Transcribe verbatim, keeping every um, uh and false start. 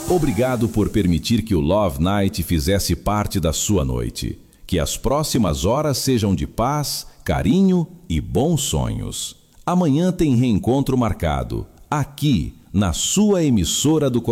Obrigado por permitir que o Love Night fizesse parte da sua noite. Que as próximas horas sejam de paz, carinho e bons sonhos. Amanhã tem reencontro marcado, aqui, na sua emissora do coração.